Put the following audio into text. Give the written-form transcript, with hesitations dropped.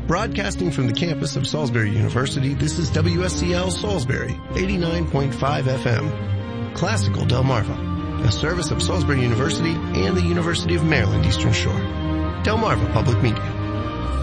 Broadcasting from the campus of Salisbury University, this is WSCL Salisbury, 89.5 FM. Classical Delmarva, a service of Salisbury University and the University of Maryland Eastern Shore. Delmarva Public Media.